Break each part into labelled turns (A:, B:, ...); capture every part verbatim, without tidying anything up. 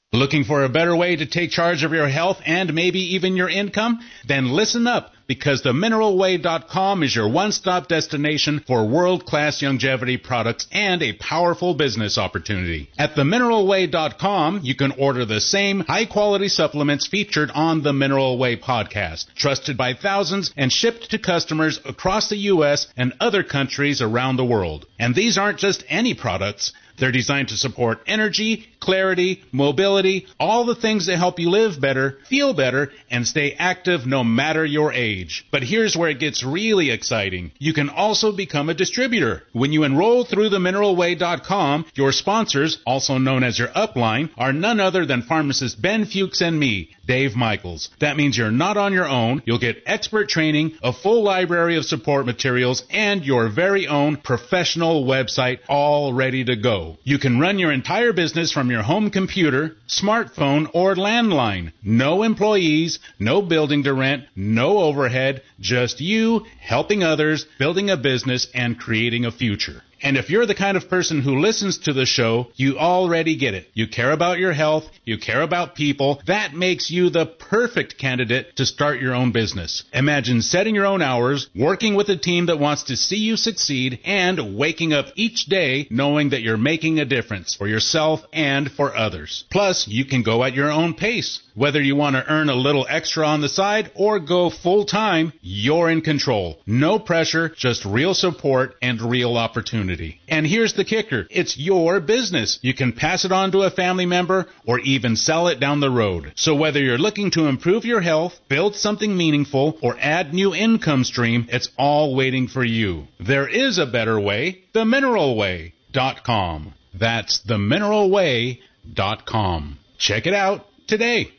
A: Looking for a better way to take charge of your health and maybe even your income? Then listen up, because the mineral way dot com is your one-stop destination for world-class longevity products and a powerful business opportunity. At the mineral way dot com, you can order the same high-quality supplements featured on the Mineral Way podcast, trusted by thousands and shipped to customers across the U S and other countries around the world. And these aren't just any products. They're designed to support energy, clarity, mobility, all the things that help you live better, feel better, and stay active no matter your age. But here's where it gets really exciting. You can also become a distributor. When you enroll through the mineral way dot com, your sponsors, also known as your upline, are none other than pharmacist Ben Fuchs and me, Dave Michaels. That means you're not on your own. You'll get expert training, a full library of support materials, and your very own professional website all ready to go. You can run your entire business from your home computer, smartphone, or landline. No employees, no building to rent, no overhead, just you helping others, building a business, and creating a future. And if you're the kind of person who listens to the show, you already get it. You care about your health. You care about people. That makes you the perfect candidate to start your own business. Imagine setting your own hours, working with a team that wants to see you succeed, and waking up each day knowing that you're making a difference for yourself and for others. Plus, you can go at your own pace. Whether you want to earn a little extra on the side or go full-time, you're in control. No pressure, just real support and real opportunity. And here's the kicker. It's your business. You can pass it on to a family member or even sell it down the road. So whether you're looking to improve your health, build something meaningful, or add new income stream, it's all waiting for you. There is a better way. the mineral way dot com. That's the mineral way dot com. Check it out today.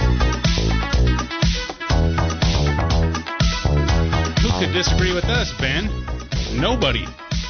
A: Who could disagree with us, Ben? Nobody.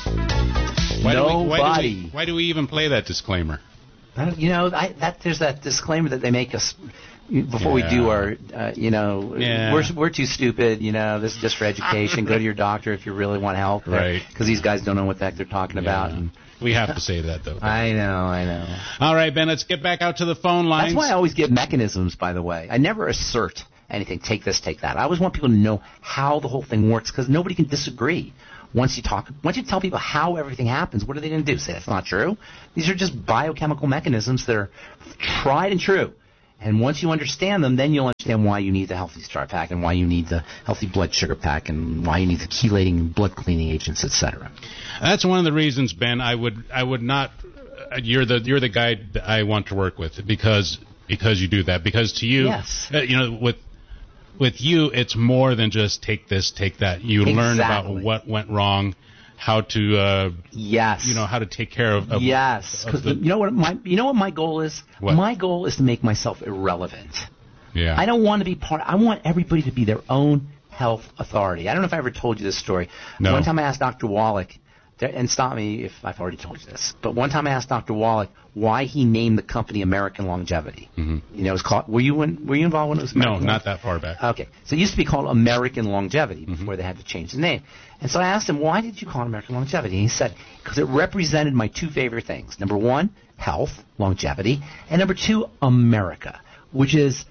A: Why
B: Nobody.
A: Do we, why, do we, why do we even play that disclaimer?
B: I don't, you know, I, that there's that disclaimer that they make us before yeah. we do our, uh, you know,
A: yeah.
B: we're we're too stupid. You know, this is just for education. Go to your doctor if you really want help.
A: Right.
B: Because these guys don't know what the heck they're talking
A: yeah.
B: about. And,
A: we have to say that, though.
B: I know, I know.
A: All right, Ben, let's get back out to the phone lines.
B: That's why I always give mechanisms, by the way. I never assert anything, take this, take that. I always want people to know how the whole thing works, because nobody can disagree. Once you talk, once you tell people how everything happens, what are they going to do? Say that's not true? These are just biochemical mechanisms that are tried and true. And once you understand them, then you'll understand why you need the Healthy Start Pack and why you need the Healthy Blood Sugar Pack and why you need the chelating and blood cleaning agents, et cetera.
A: That's one of the reasons, Ben. I would, I would not. You're the, you're the guy that I want to work with because, because you do that. Because to you,
B: yes.
A: uh, you know, with. With you, it's more than just take this, take that. You
B: exactly.
A: learn about what went wrong, how to, uh,
B: yes,
A: you know, how to take care of. of
B: yes, because you know what my, you know what my goal is.
A: What?
B: My goal is to make myself irrelevant.
A: Yeah.
B: I don't want to be part. I want everybody to be their own health authority. I don't know if I ever told you this story.
A: No.
B: One time I asked Doctor Wallach, and stop me if I've already told you this, but one time I asked Doctor Wallach why he named the company American Longevity.
A: Mm-hmm.
B: You know, it was called. Were you in, Were you involved when it was? American
A: no, not that far back.
B: Okay, so it used to be called American Longevity before
A: mm-hmm.
B: they had to change the name. And so I asked him, why did you call it American Longevity? And he said, because it represented my two favorite things. Number one, health, longevity, and number two, America, which is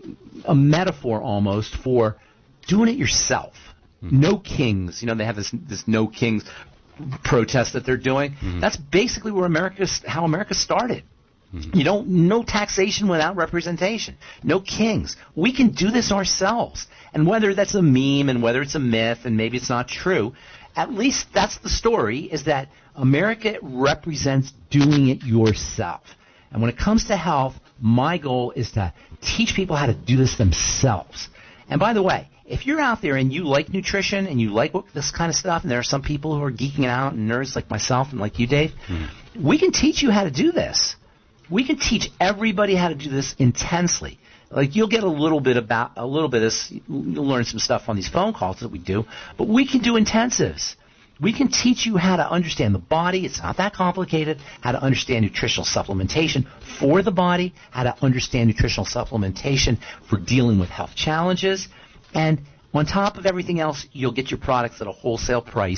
B: a metaphor almost for doing it yourself. Mm-hmm. No kings. You know, they have this this no kings protest that they're doing.
A: Mm-hmm.
B: That's basically where America, how America started.
A: Mm-hmm.
B: You don't, no taxation without representation. No kings. We can do this ourselves. And whether that's a meme and whether it's a myth and maybe it's not true, at least that's the story, is that America represents doing it yourself. And when it comes to health, my goal is to teach people how to do this themselves. And by the way, if you're out there and you like nutrition and you like what, this kind of stuff, and there are some people who are geeking out and nerds like myself and like you, Dave, mm. we can teach you how to do this. We can teach everybody how to do this intensely. Like you'll get a little bit about a little bit of this, you'll learn some stuff on these phone calls that we do, but we can do intensives. We can teach you how to understand the body. It's not that complicated. How to understand nutritional supplementation for the body. How to understand nutritional supplementation for dealing with health challenges. And on top of everything else, you'll get your products at a wholesale price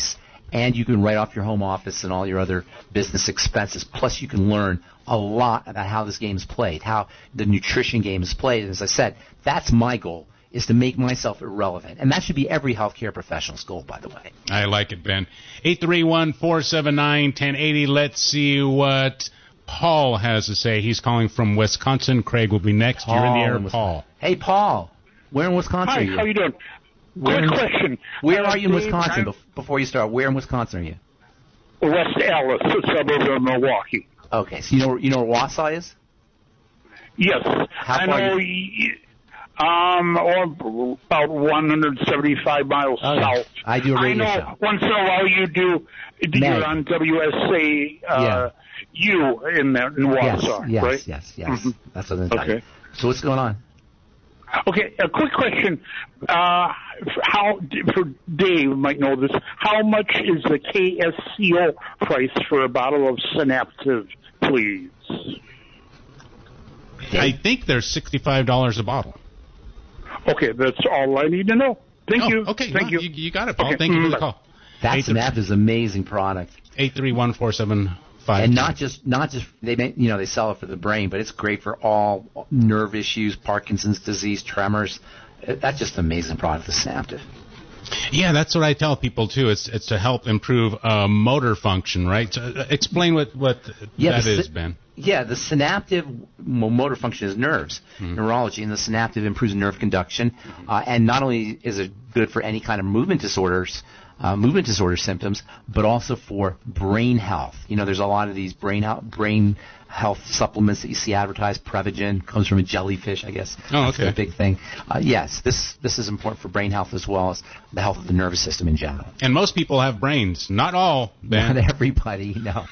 B: And you can write off your home office and all your other business expenses. Plus, you can learn a lot about how this game is played, how the nutrition game is played. And as I said, that's my goal, is to make myself irrelevant. And that should be every healthcare professional's goal, by the way.
A: I like it, Ben. eight three one, four seven nine, one zero eight zero. Let's see what Paul has to say. He's calling from Wisconsin. Craig will be next.
B: Paul
A: You're in the air,
B: in
A: Paul.
B: Hey, Paul. Where in Wisconsin
C: Hi,
B: are you?
C: how you doing?
B: Where
C: Quick
B: in,
C: question.
B: Where
C: Uh,
B: are you in
C: Dave,
B: Wisconsin?
C: I'm-
B: Bef- Before you start, where in Wisconsin are you?
C: West Allis, a suburb of Milwaukee.
B: Okay, so you know you know where Wausau is?
C: Yes.
B: How
C: I
B: far
C: know, y- um, oh, about one hundred seventy-five miles
B: Oh, yeah.
C: south.
B: I do a radio
C: I know
B: show.
C: once in a while you do,
B: Meg.
C: you're on W S A, uh,
B: Yeah.
C: you in, there, in
B: Yes,
C: Wausau,
B: yes,
C: right?
B: yes, yes.
C: Mhm.
B: That's what I'm telling you.
C: Okay.
B: So what's going on?
C: Okay, a quick question. Uh, how, for Dave might know this, how much is the K S C O price for a bottle of Synaptive, please?
A: I think they're sixty-five dollars a bottle.
C: Okay, that's all I need to know. Thank
A: Oh,
C: you.
A: Okay,
C: Thank
A: well,
C: you.
A: you. You got it, Paul.
C: Okay,
A: Thank you for the
C: bye.
A: call.
B: That
A: Eight-
B: Synaptive is an amazing product.
A: eight three one, four seven five.
B: And not just not just they make, you know they sell it for the brain, but it's great for all nerve issues, Parkinson's disease, tremors. That's just an amazing product, the Synaptive.
A: Yeah, that's what I tell people too. It's it's to help improve uh, motor function, right? So, uh, explain what what
B: Yeah,
A: that
B: the
A: is,
B: sy-
A: Ben.
B: Yeah, the synaptive mo- motor function is nerves, neurology, and the synaptive improves nerve conduction. Uh, and not only is it good for any kind of movement disorders, uh, movement disorder symptoms, but also for brain health. You know, there's a lot of these brain health, brain health supplements that you see advertised. Prevagen comes from a jellyfish, I guess.
A: Oh,
B: That's
A: okay.
B: a big thing. Uh, yes, this this is important for brain health as well as the health of the nervous system in general.
A: And most people have brains. Not all, Ben.
B: Not everybody, no.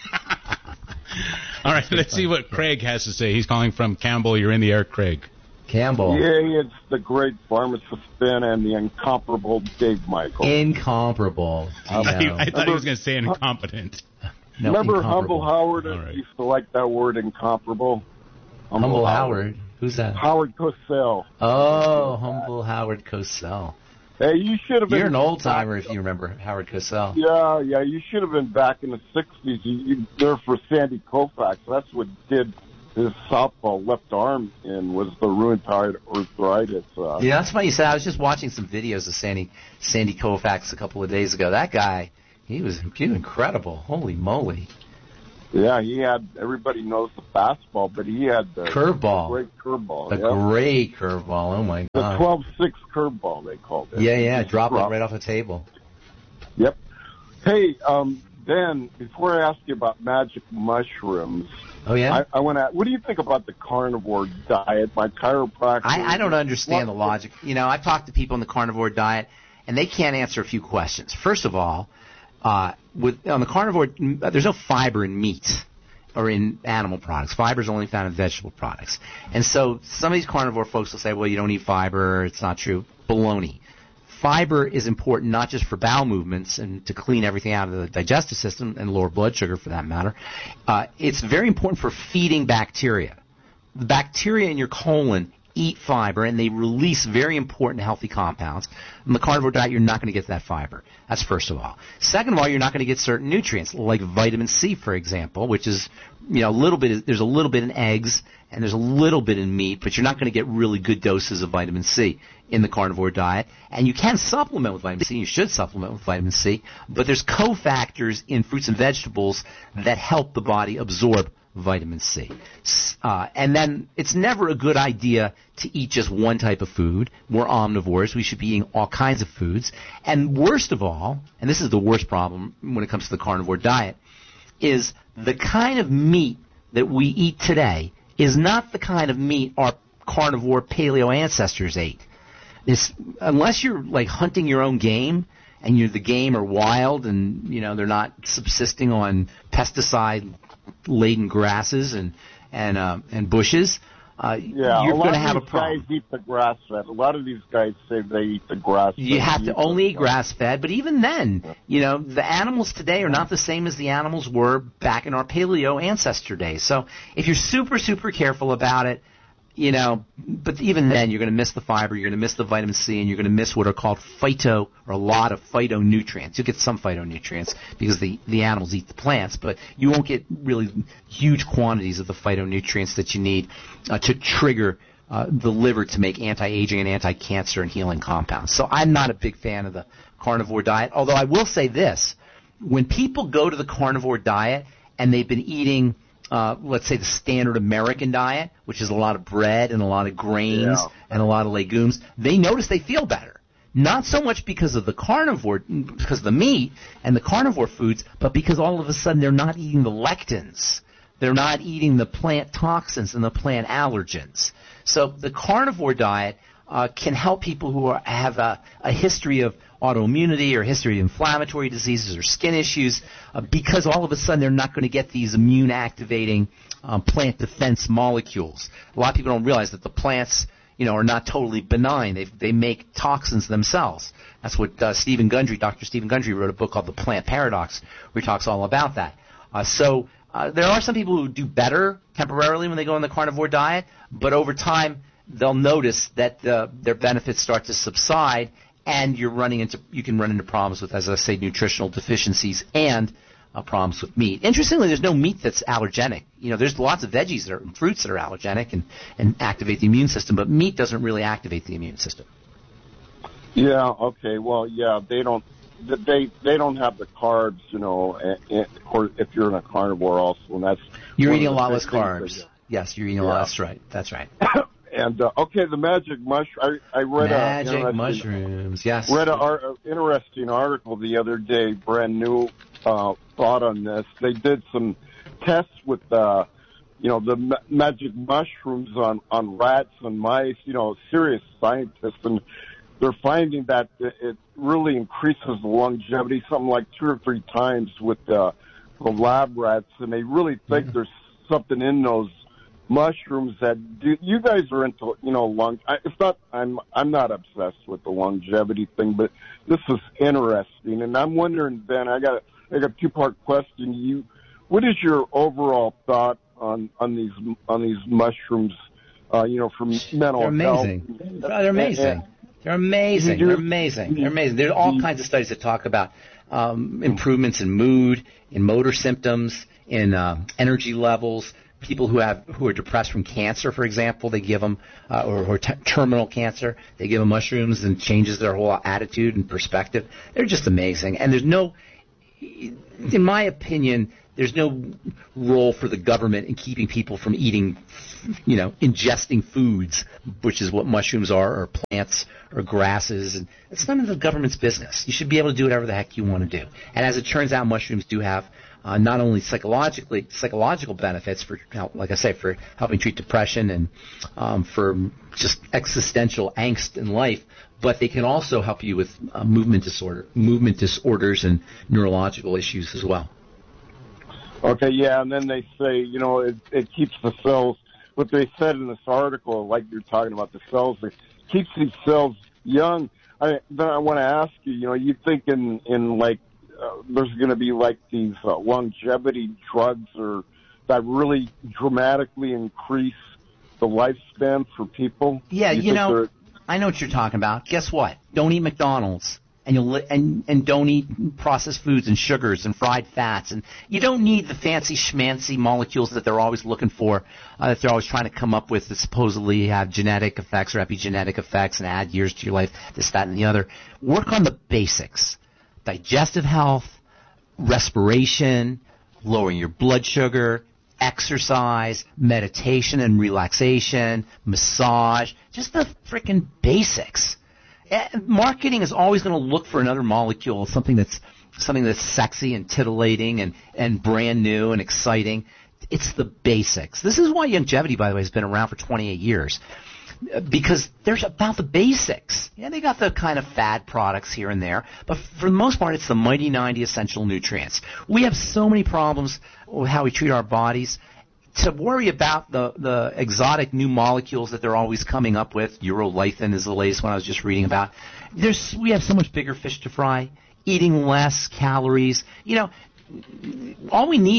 A: All right, let's see what Craig has to say. He's calling from Campbell. You're in the air, Craig.
B: Campbell.
D: Yeah, it's the great pharmacist Ben and the incomparable Dave Michael.
B: Incomparable.
A: I,
B: Gino.
A: I thought he was going to say incompetent.
B: No,
D: Remember
B: incomparable.
D: Humble Howard?
A: All right.
D: Used to like that word incomparable.
B: Humble Howard. Who's that?
D: Howard Cosell.
B: Oh, Humble Howard Cosell.
D: Hey, you should have been.
B: You're an old timer if you remember Howard Cosell.
D: Yeah, yeah, you should have been back in the sixties. You, you there for Sandy Koufax. That's what did his softball left arm in, was the rheumatoid arthritis. Uh,
B: Yeah, that's funny you said. I was just watching some videos of Sandy Sandy Koufax a couple of days ago. That guy, he was, he was incredible. Holy moly.
D: Yeah, he had. Everybody knows the fastball, but he had the
B: Curveball.
D: Great curveball.
B: The
D: yeah.
B: great curveball. Oh, my
D: The
B: God.
D: twelve six curveball, they called it.
B: Yeah, yeah.
D: Just
B: Drop it
D: drop.
B: right off the table.
D: Yep. Hey, um, Ben, before I ask you about magic mushrooms,
B: Oh, yeah?
D: I, I want to. What do you think about the carnivore diet? My chiropractor.
B: I, I don't understand the logic. You know, I've talked to people in the carnivore diet, and they can't answer a few questions. First of all, uh, with on the carnivore, there's no fiber in meat or in animal products. Fiber is only found in vegetable products. And so some of these carnivore folks will say, well, you don't eat fiber. It's not true. Baloney. Fiber is important not just for bowel movements and to clean everything out of the digestive system and lower blood sugar for that matter. Uh, it's very important for feeding bacteria. The bacteria in your colon eat fiber, and they release very important healthy compounds. In the carnivore diet, you're not going to get that fiber. That's first of all. Second of all, you're not going to get certain nutrients, like vitamin C, for example, which is, you know, a little bit, there's a little bit in eggs, and there's a little bit in meat, but you're not going to get really good doses of vitamin C in the carnivore diet. And you can supplement with vitamin C, you should supplement with vitamin C, but there's cofactors in fruits and vegetables that help the body absorb vitamin C. Uh, and then it's never a good idea to eat just one type of food. We're omnivores. We should be eating all kinds of foods. And worst of all, and this is the worst problem when it comes to the carnivore diet, is the kind of meat that we eat today is not the kind of meat our carnivore paleo ancestors ate. It's, unless you're like hunting your own game, and you're the game are wild, and you know they're not subsisting on pesticide-laden grasses and and uh, and bushes, uh,
D: Yeah,
B: you're
D: a lot
B: going to
D: of
B: have a
D: these
B: problem.
D: guys eat the grass fed. A lot of these guys say they eat the grass.
B: You have to only eat grass-fed, but even then, you know, the animals today are not the same as the animals were back in our paleo ancestor days. So if you're super, super careful about it, you know, but even then you're going to miss the fiber, you're going to miss the vitamin C, and you're going to miss what are called phyto, or a lot of phytonutrients. You'll get some phytonutrients because the, the animals eat the plants, but you won't get really huge quantities of the phytonutrients that you need uh, to trigger uh, the liver to make anti-aging and anti-cancer and healing compounds. So I'm not a big fan of the carnivore diet, although I will say this. When people go to the carnivore diet and they've been eating Uh, let's say the standard American diet, which is a lot of bread and a lot of grains
D: yeah.
B: and a lot of legumes, they notice they feel better. Not so much because of the carnivore, because of the meat and the carnivore foods, but because all of a sudden they're not eating the lectins. They're not eating the plant toxins and the plant allergens. So the carnivore diet uh, can help people who are, have a, a history of autoimmunity or history of inflammatory diseases or skin issues uh, because all of a sudden they're not going to get these immune-activating um, plant defense molecules. A lot of people don't realize that the plants, you know, are not totally benign. They they make toxins themselves. That's what uh, Stephen Gundry, Doctor Stephen Gundry, wrote a book called The Plant Paradox, where he talks all about that. Uh, so uh, there are some people who do better temporarily when they go on the carnivore diet, but over time they'll notice that uh, their benefits start to subside, and you're running into you can run into problems with, as I say, nutritional deficiencies and uh, problems with meat. Interestingly, there's no meat that's allergenic. You know, there's lots of veggies that are, and fruits that are allergenic and, and activate the immune system, but meat doesn't really activate the immune system.
D: Yeah. Okay. Well, yeah, they don't. They they don't have the carbs, you know. And, and of course, if you're in a carnivore, also, and that's
B: you're eating a lot less carbs. Yes, you're eating a lot. That's right. That's right.
D: And uh, okay, the magic mushroom. I, I read
B: magic
D: a
B: mushrooms. Yes.
D: Read an interesting article the other day. Brand new uh, thought on this. They did some tests with uh, you know the ma- magic mushrooms on on rats and mice. You know, serious scientists, and they're finding that it really increases the longevity, something like two or three times with uh, the lab rats, and they really think yeah. there's something in those mushrooms that do, you guys are into, you know, long. I, it's not. I'm. I'm not obsessed with the longevity thing, but this is interesting, and I'm wondering, Ben. I got. I got a two part question. You, what is your overall thought on on these on these mushrooms? Uh, you know, for mental
B: They're amazing.
D: health.
B: They're amazing. And, and, They're amazing. They're amazing. They're amazing. There are all kinds of studies that talk about um, improvements in mood, in motor symptoms, in uh, energy levels. People who have who are depressed from cancer, for example, they give them, uh, or, or t- terminal cancer, they give them mushrooms and changes their whole attitude and perspective. They're just amazing. And there's no, in my opinion, there's no role for the government in keeping people from eating, you know, ingesting foods, which is what mushrooms are, or plants, or grasses. And it's none of the government's business. You should be able to do whatever the heck you want to do. And as it turns out, mushrooms do have Uh, not only psychologically psychological benefits for, like I say, for helping treat depression and um, for just existential angst in life, but they can also help you with uh, movement disorder, movement disorders, and neurological issues as well.
D: Okay, yeah, and then they say, you know, it, it keeps the cells. What they said in this article, like you're talking about the cells, it keeps these cells young. I, then I want to ask you, you know, you think in in like. Uh, there's going to be like these uh, longevity drugs or that really dramatically increase the lifespan for people?
B: Yeah, you, you know, I know what you're talking about. Guess what? Don't eat McDonald's, and you'll li- and and don't eat processed foods and sugars and fried fats, and you don't need the fancy schmancy molecules that they're always looking for, uh, that they're always trying to come up with that supposedly have genetic effects or epigenetic effects and add years to your life. This, that, and the other. Work on the basics. Digestive health, respiration, lowering your blood sugar, exercise, meditation and relaxation, massage, just the freaking basics. Marketing is always going to look for another molecule, something that's something that's sexy and titillating and, and brand new and exciting. It's the basics. This is why longevity, by the way, has been around for twenty-eight years. Because there's about the basics. Yeah, they got the kind of fad products here and there, but for the most part, it's the mighty ninety essential nutrients. We have so many problems with how we treat our bodies. To worry about the, the exotic new molecules that they're always coming up with, urolithin is the latest one I was just reading about. There's we have so much bigger fish to fry, eating less calories. You know, all we need is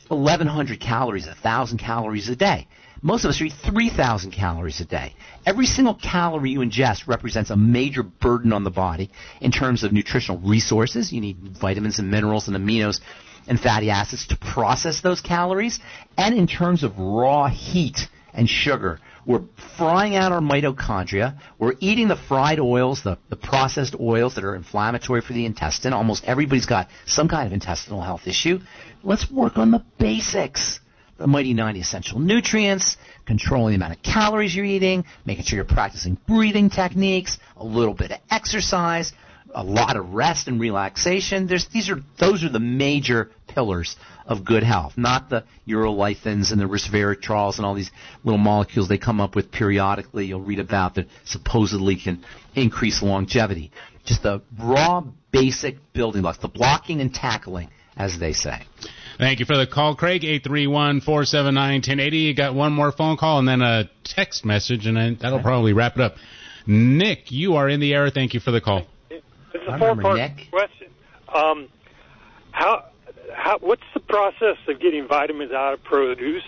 B: eleven hundred calories, one thousand calories a day. Most of us eat three thousand calories a day. Every single calorie you ingest represents a major burden on the body in terms of nutritional resources. You need vitamins and minerals and aminos and fatty acids to process those calories. And in terms of raw heat and sugar, we're frying out our mitochondria. We're eating the fried oils, the, the processed oils that are inflammatory for the intestine. Almost everybody's got some kind of intestinal health issue. Let's work on the basics. The Mighty ninety essential nutrients, controlling the amount of calories you're eating, making sure you're practicing breathing techniques, a little bit of exercise, a lot of rest and relaxation. There's, these are, those are the major pillars of good health, not the urolithins and the resveratrols and all these little molecules they come up with periodically you'll read about that supposedly can increase longevity. Just the raw, basic building blocks, the blocking and tackling, as they say.
A: Thank you for the call, Craig. eight three one, four seven nine, one zero eight zero. You got one more phone call and then a text message, and then that'll probably wrap it up. Nick, you are in the air. Thank you for the call.
E: It's a four-part question. Um, how, how, what's the process of getting vitamins out of produce?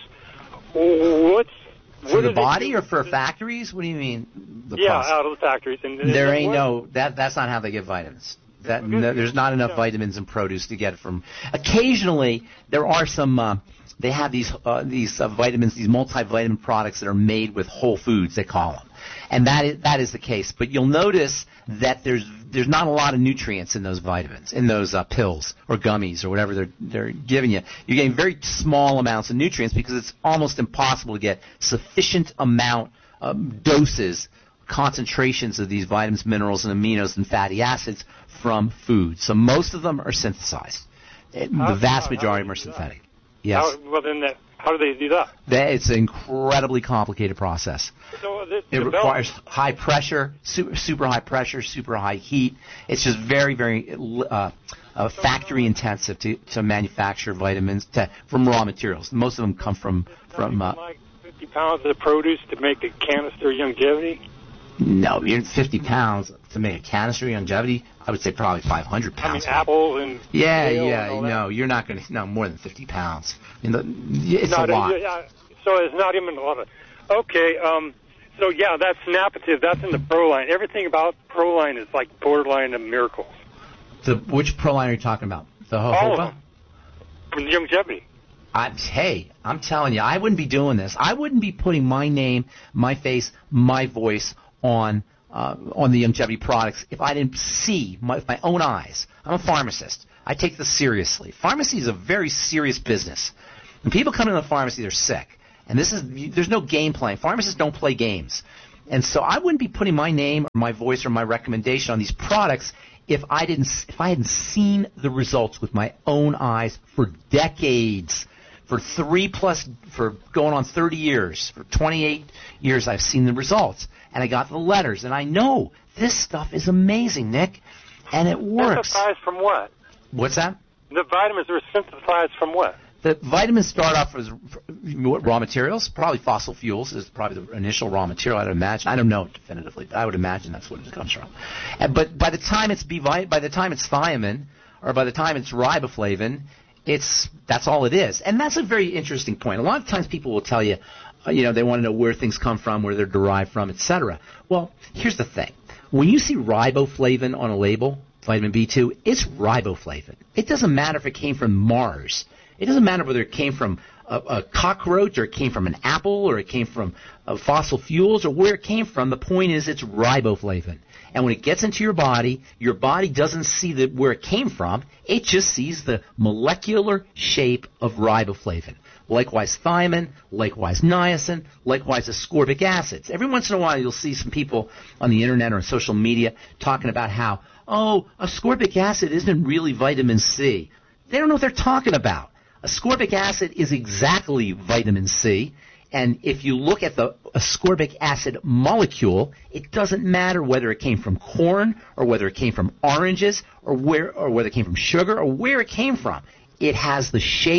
E: What's
B: for the body or for factories? What do you mean? The
E: yeah,
B: process?
E: Out of the factories. And, and
B: there
E: and
B: ain't
E: what?
B: no that. That's not how they get vitamins. That, no, there's not enough vitamins in produce to get it from. Occasionally, there are some. Uh, they have these uh, these uh, vitamins, these multivitamin products that are made with whole foods. They call them, and that is that is the case. But you'll notice that there's there's not a lot of nutrients in those vitamins, in those uh, pills or gummies or whatever they're they're giving you. You're getting very small amounts of nutrients because it's almost impossible to get sufficient amount um, doses, concentrations of these vitamins, minerals, and aminos and fatty acids from food. So most of them are synthesized. It, the vast majority of them are synthetic. Yes.
E: How, well, then that, how do they do that?
B: that? It's an incredibly complicated process.
E: So the,
B: it
E: the
B: requires high pressure, super, super high pressure, super high heat. It's just very, very uh, uh, factory intensive to, to manufacture vitamins to, from raw materials. Most of them come from from. Uh,
E: like fifty pounds of produce to make a canister of longevity.
B: No, you're fifty pounds to make a canister of longevity. I would say probably five hundred pounds.
E: I mean, apples and
B: yeah,
E: kale
B: yeah.
E: and
B: No, you're not going to. No, more than fifty pounds. I mean, the, it's
E: not,
B: a lot.
E: Yeah, so it's not even a lot of. Okay, um, so yeah, that's Napative. That's in the Proline. Everything about Proline is like borderline of miracles.
B: The which Proline are you talking about? The jojoba?
E: All of them. From longevity.
B: I, hey, I'm telling you, I wouldn't be doing this. I wouldn't be putting my name, my face, my voice on uh, on the longevity products if I didn't see my, with my own eyes. I'm a pharmacist. I take this seriously. Pharmacy is a very serious business. When people come into the pharmacy, they're sick. And this is there's no game playing. Pharmacists don't play games. And so I wouldn't be putting my name or my voice or my recommendation on these products if I didn't if I hadn't seen the results with my own eyes for decades. For three plus, for going on thirty years, for twenty-eight years, I've seen the results. And I got the letters. And I know this stuff is amazing, Nick. And it works.
E: Synthesized from what?
B: What's that?
E: The vitamins are synthesized from what?
B: The vitamins start off as raw materials. Probably fossil fuels is probably the initial raw material, I'd imagine. I don't know definitively, but I would imagine that's what it comes from. And, but by the time it's B, by the time it's thiamine, or by the time it's riboflavin, It's that's all it is, and that's a very interesting point. A lot of times people will tell you, uh, you know, they want to know where things come from, where they're derived from, et cetera. Well, here's the thing: when you see riboflavin on a label, vitamin B two, it's riboflavin. It doesn't matter if it came from Mars. It doesn't matter whether it came from a, a cockroach or it came from an apple or it came from uh, fossil fuels or where it came from. The point is, it's riboflavin. And when it gets into your body, your body doesn't see the, where it came from. It just sees the molecular shape of riboflavin. Likewise thiamine, likewise niacin, likewise ascorbic acids. Every once in a while you'll see some people on the internet or on social media talking about how, oh, ascorbic acid isn't really vitamin C. They don't know what they're talking about. Ascorbic acid is exactly vitamin C. And if you look at the ascorbic acid molecule, it doesn't matter whether it came from corn or whether it came from oranges or where or whether it came from sugar or where it came from. It has the shape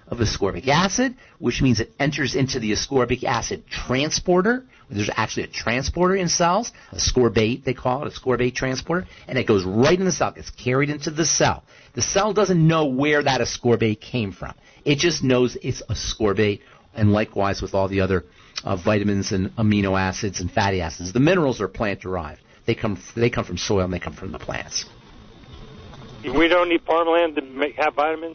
B: of ascorbic acid, which means it enters into the ascorbic acid transporter. There's actually a transporter in cells, ascorbate they call it, ascorbate transporter, and it goes right in the cell. It's carried into the cell. The cell doesn't know where that ascorbate came from. It just knows it's ascorbate, and likewise with all the other uh, vitamins and amino acids and fatty acids. The minerals are plant-derived. They come they come from soil and they come from the plants.
E: We don't need farmland to make, have vitamins?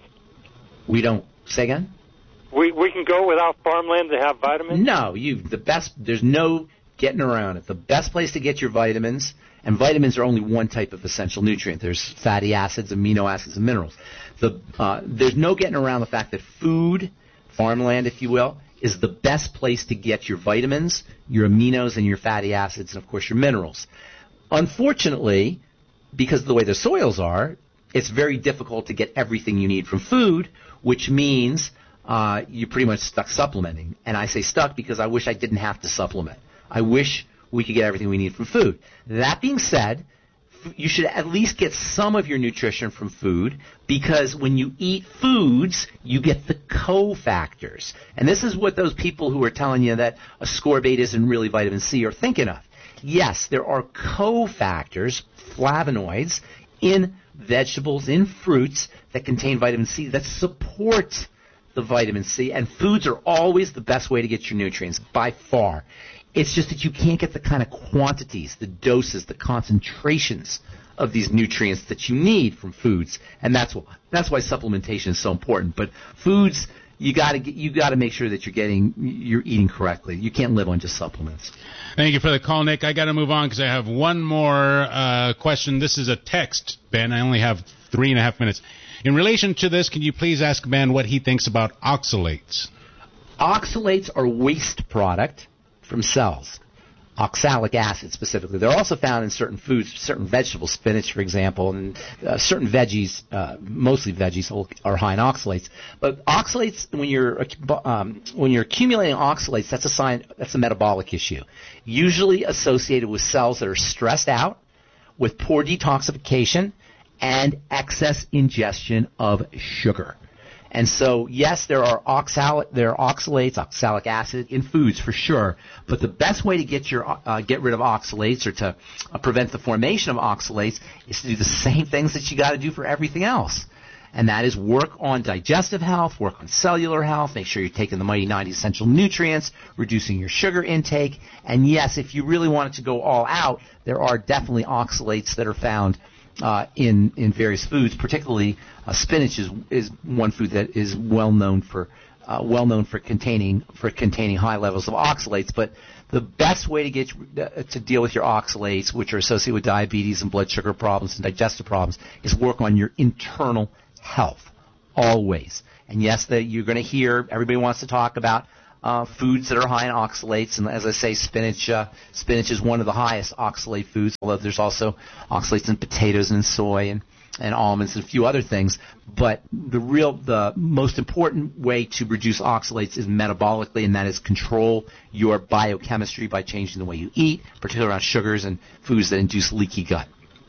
B: We don't. Say again?
E: We we can go without farmland to have vitamins?
B: No, you the best. There's no getting around it. The best place to get your vitamins, and vitamins are only one type of essential nutrient. There's fatty acids, amino acids, and minerals. The uh, there's no getting around the fact that food, farmland, if you will, is the best place to get your vitamins, your aminos, and your fatty acids, and of course your minerals. Unfortunately, because of the way the soils are, it's very difficult to get everything you need from food, which means uh, you're pretty much stuck supplementing. And I say stuck because I wish I didn't have to supplement. I wish we could get everything we need from food. That being said, f- you should at least get some of your nutrition from food, because when you eat foods, you get the cofactors. And this is what those people who are telling you that ascorbate isn't really vitamin C are thinking of. Yes, there are cofactors, flavonoids, in vegetables, in fruits that contain vitamin C that support the vitamin C, and foods are always the best way to get your nutrients, by far. It's just that you can't get the kind of quantities, the doses, the concentrations of these nutrients that you need from foods, and that's why, that's why supplementation is so important. But foods, you got to you got to make sure that you're getting you're eating correctly. You can't live on just supplements.
A: Thank you for the call, Nick. I got to move on because I have one more uh, question. This is a text, Ben. I only have three and a half minutes. In relation to this, can you please ask Ben what he thinks about oxalates?
B: Oxalates are waste product from cells. Oxalic acid specifically. They're also found in certain foods, certain vegetables, spinach, for example, and uh, certain veggies, uh, mostly veggies, are high in oxalates. But oxalates, when you're um, when you're accumulating oxalates, that's a sign. That's a metabolic issue, usually associated with cells that are stressed out, with poor detoxification, and excess ingestion of sugar. And so, yes, there are oxal- there are oxalates, oxalic acid in foods for sure. But the best way to get your uh, get rid of oxalates, or to uh, prevent the formation of oxalates, is to do the same things that you got to do for everything else. And that is work on digestive health, work on cellular health, make sure you're taking the Mighty ninety essential nutrients, reducing your sugar intake. And yes, if you really wanted to go all out, there are definitely oxalates that are found Uh, in in various foods, particularly uh, spinach is is one food that is well known for uh, well known for containing for containing high levels of oxalates. But the best way to get uh, to deal with your oxalates, which are associated with diabetes and blood sugar problems and digestive problems, is work on your internal health always. And yes, that you're going to hear everybody wants to talk about Uh, foods that are high in oxalates, and as I say, spinach uh, spinach is one of the highest oxalate foods, although there's also oxalates in potatoes and soy and, and almonds and a few other things. But the real, the most important way to reduce oxalates is metabolically, and that is control your biochemistry by changing the way you eat, particularly around sugars and foods that induce leaky gut.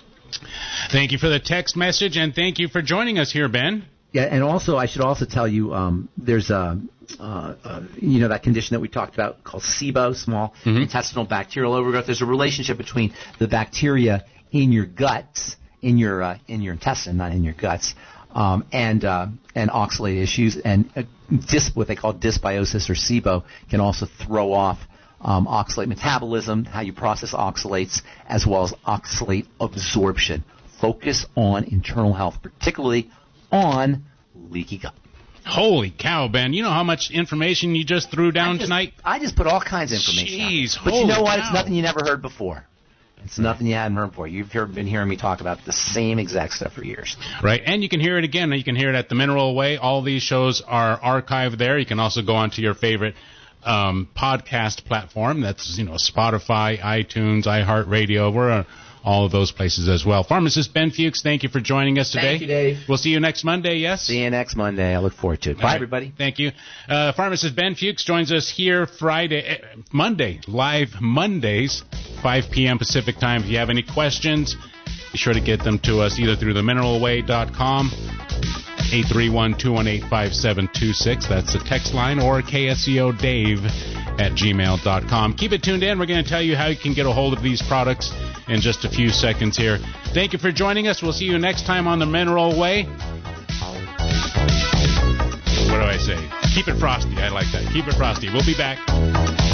A: Thank you for the text message, and thank you for joining us here, Ben.
B: Yeah, and also I should also tell you um, there's a uh, uh, you know that condition that we talked about called SIBO, small mm-hmm. intestinal bacterial overgrowth. There's a relationship between the bacteria in your guts, in your uh, in your intestine, not in your guts, um, and uh, and oxalate issues, and uh, dis, what they call dysbiosis or SIBO can also throw off um, oxalate metabolism, how you process oxalates, as well as oxalate absorption. Focus on internal health, particularly on leaky gut.
A: Holy cow, Ben. You know how much information you just threw down
B: I just,
A: tonight?
B: I just put all kinds of information
A: Jeez,
B: out. But you know what?
A: cow.
B: It's nothing you never heard before. It's nothing you hadn't heard before. You've heard, been hearing me talk about the same exact stuff for years.
A: Right, and you can hear it again. You can hear it at The Mineral Way. All these shows are archived there. You can also go onto your favorite um, podcast platform. That's, you know, Spotify, iTunes, iHeartRadio. We're on all of those places as well. Pharmacist Ben Fuchs, thank you for joining us today.
B: Thank you, Dave.
A: We'll see you next Monday, yes?
B: See you next Monday. I look forward to it. Bye,
A: right.
B: everybody.
A: Thank you. Uh, Pharmacist Ben Fuchs joins us here Friday, uh, Monday, live Mondays, five p.m. Pacific time. If you have any questions, be sure to get them to us either through the mineral way dot com eight three one, two one eight, five seven two six. That's the text line, or K S E O Dave at gmail dot com. Keep it tuned in. We're going to tell you how you can get a hold of these products in just a few seconds here. Thank you for joining us. We'll see you next time on the Mineral Way. What do I say? Keep it frosty. I like that. Keep it frosty. We'll be back.